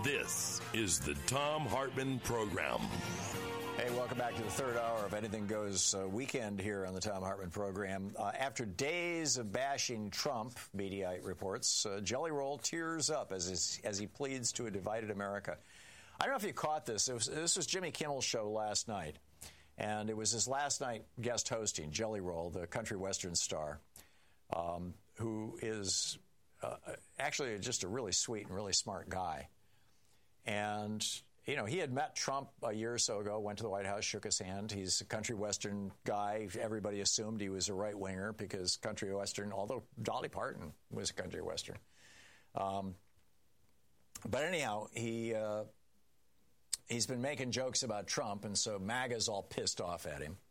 This is the Thom Hartmann Program. Hey, welcome back to the third hour of Anything Goes weekend here on the Thom Hartmann Program. After days of bashing Trump, Mediaite reports, Jelly Roll tears up as he pleads to a divided America. I don't know if you caught this. This was Jimmy Kimmel's show last night, and it was his last night guest hosting, Jelly Roll, the country western star, who is actually just a really sweet and really smart guy. And, you know, he had met Trump a year or so ago, went to the White House, shook his hand. He's a country western guy. Everybody assumed he was a right-winger because country western, although Dolly Parton was a country western. But anyhow, he's been making jokes about Trump, and so MAGA's all pissed off at him.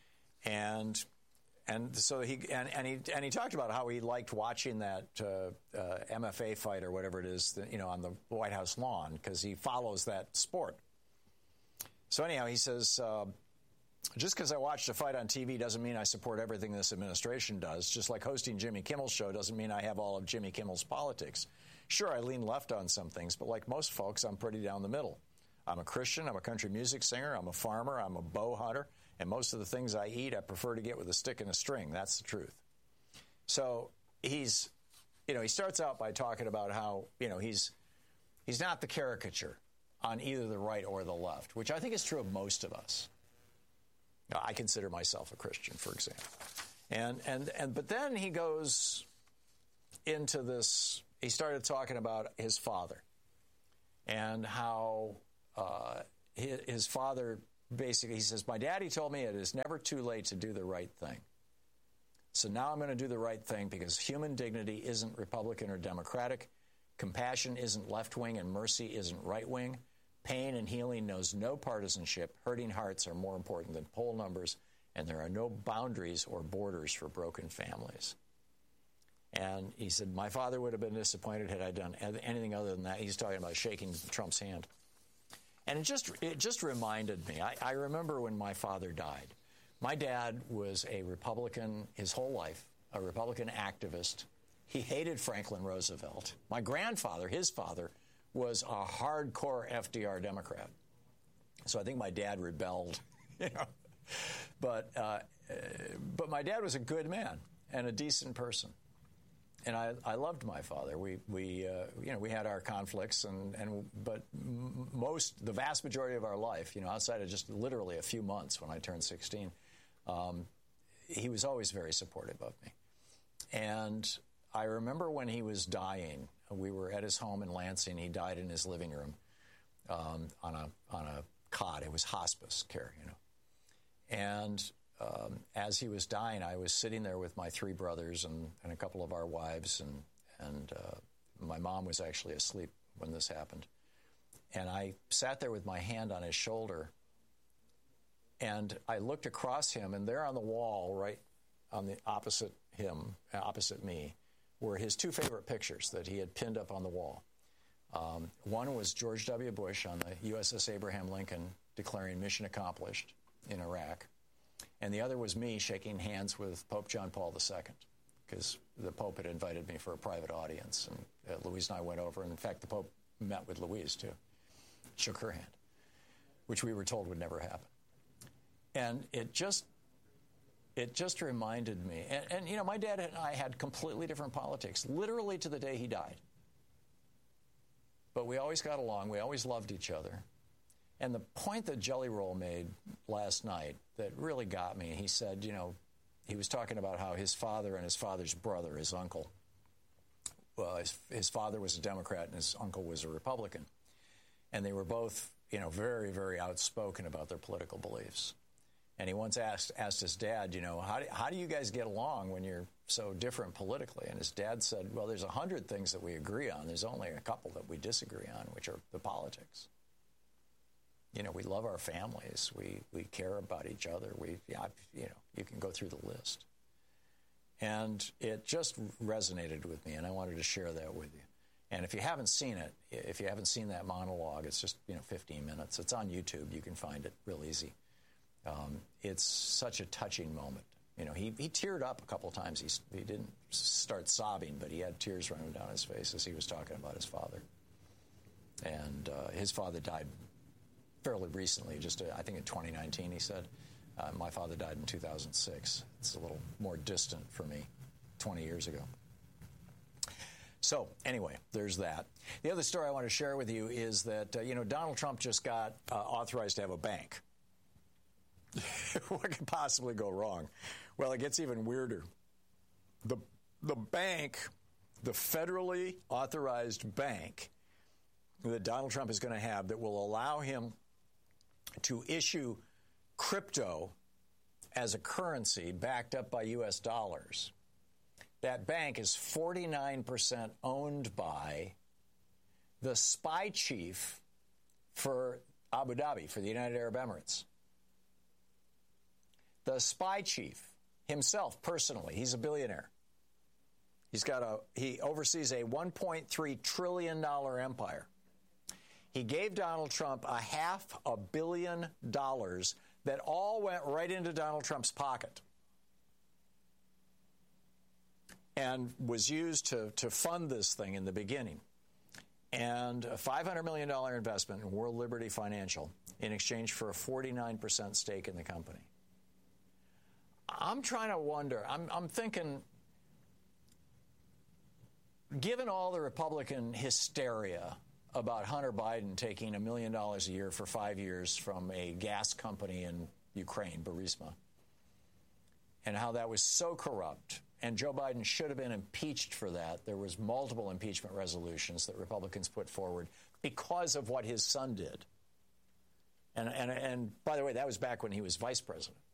And so he talked about how he liked watching that MFA fight or whatever it is, on the White House lawn because he follows that sport. So anyhow, he says, just because I watched a fight on TV doesn't mean I support everything this administration does. Just like hosting Jimmy Kimmel's show doesn't mean I have all of Jimmy Kimmel's politics. Sure, I lean left on some things, but like most folks, I'm pretty down the middle. I'm a Christian, I'm a country music singer, I'm a farmer, I'm a bow hunter, and most of the things I eat I prefer to get with a stick and a string. That's the truth. So he starts out by talking about how, he's not the caricature on either the right or the left, which I think is true of most of us. Now, I consider myself a Christian, for example. But then he goes into this, he started talking about his father and how his father basically, he says, my daddy told me it is never too late to do the right thing. So now I'm going to do the right thing because human dignity isn't Republican or Democratic. Compassion isn't left-wing and mercy isn't right-wing. Pain and healing knows no partisanship. Hurting hearts are more important than poll numbers, and there are no boundaries or borders for broken families. And he said, my father would have been disappointed had I done anything other than that. He's talking about shaking Trump's hand. And it just reminded me. I remember when my father died. My dad was a Republican his whole life, a Republican activist. He hated Franklin Roosevelt. My grandfather, his father, was a hardcore FDR Democrat. So I think my dad rebelled, But my dad was a good man and a decent person. And I loved my father. We had our conflicts, but the vast majority of our life, outside of just literally a few months when I turned 16, he was always very supportive of me. And I remember when he was dying, we were at his home in Lansing. He died in his living room on a cot. It was hospice care, And as he was dying, I was sitting there with my three brothers and a couple of our wives, and my mom was actually asleep when this happened. And I sat there with my hand on his shoulder, and I looked across him, and there on the wall, right on the opposite me, were his two favorite pictures that he had pinned up on the wall. One was George W. Bush on the USS Abraham Lincoln declaring mission accomplished in Iraq. And the other was me shaking hands with Pope John Paul II, because the Pope had invited me for a private audience. And Louise and I went over. And in fact, the Pope met with Louise, too. Shook her hand, which we were told would never happen. And it just reminded me. And my dad and I had completely different politics, literally to the day he died. But we always got along. We always loved each other. And the point that Jelly Roll made last night that really got me, he said, he was talking about how his father and his father's brother, his uncle, his father was a Democrat and his uncle was a Republican. And they were both, very, very outspoken about their political beliefs. And he once asked his dad, how do you guys get along when you're so different politically? And his dad said, well, there's 100 things that we agree on. There's only a couple that we disagree on, which are the politics. We love our families. We care about each other. You can go through the list. And it just resonated with me, and I wanted to share that with you. And if you haven't seen it, if you haven't seen that monologue, it's just 15 minutes. It's on YouTube. You can find it real easy. It's such a touching moment. He teared up a couple of times. He didn't start sobbing, but he had tears running down his face as he was talking about his father. And his father died fairly recently, I think in 2019, he said. My father died in 2006. It's a little more distant for me, 20 years ago. So, anyway, there's that. The other story I want to share with you is that, Donald Trump just got authorized to have a bank. What could possibly go wrong? Well, it gets even weirder. The bank, the federally authorized bank that Donald Trump is going to have that will allow him to issue crypto as a currency backed up by U.S. dollars. That bank is 49% owned by the spy chief for Abu Dhabi, for the United Arab Emirates. The spy chief himself, personally, he's a billionaire. He oversees a $1.3 trillion empire. He gave Donald Trump $500 million that all went right into Donald Trump's pocket and was used to fund this thing in the beginning. And a $500 million investment in World Liberty Financial in exchange for a 49% stake in the company. I'm trying to wonder, I'm thinking, given all the Republican hysteria about Hunter Biden taking $1 million a year for 5 years from a gas company in Ukraine, Burisma, and how that was so corrupt, and Joe Biden should have been impeached for that. There was multiple impeachment resolutions that Republicans put forward because of what his son did. And by the way, that was back when he was vice president.